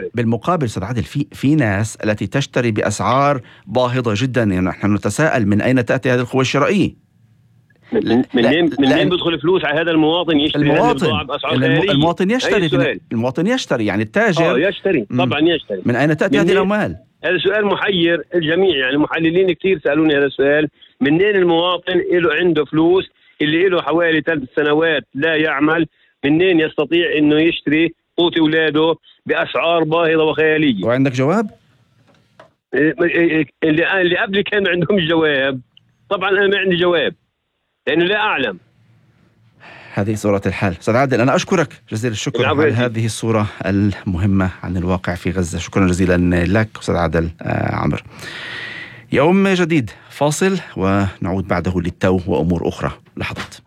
يشتري. بالمقابل أستاذ عادل في ناس التي تشتري بأسعار باهظة جدا، يعني نحن نتساءل من أين تأتي هذه القوة الشرائية؟ منين بيدخل فلوس على هذا المواطن يشتري هذه البضاعة بأسعار خيالية؟ المواطن يشتري يعني التاجر يشتري طبعا يشتري. من أين تأتي هذه الأموال؟ هذا سؤال محير الجميع، يعني محللين كتير سألوني هذا السؤال، منين المواطن عنده فلوس اللي له حوالي 3 سنوات لا يعمل، منين يستطيع انه يشتري قوت اولاده باسعار باهظه وخياليه؟ وعندك جواب؟ اللي قبلي كان عندهم جواب، طبعا انا ما عندي جواب لانه لا اعلم. هذه صورة الحال. أستاذ عادل أنا أشكرك جزيل الشكر على هذه الصورة المهمة عن الواقع في غزة. شكرا جزيلا لك أستاذ عادل عمرو. يوم جديد، فاصل ونعود بعده للتو وأمور أخرى. لحظات.